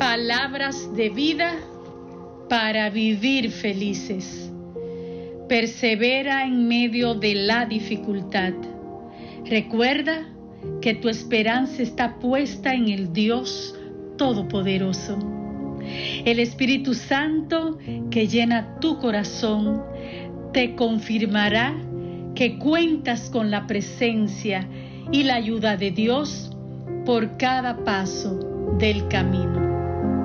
palabras de vida para vivir felices. Persevera en medio de la dificultad. Recuerda que tu esperanza está puesta en el Dios Todopoderoso. El Espíritu Santo que llena tu corazón te confirmará que cuentas con la presencia y la ayuda de Dios por cada paso del camino.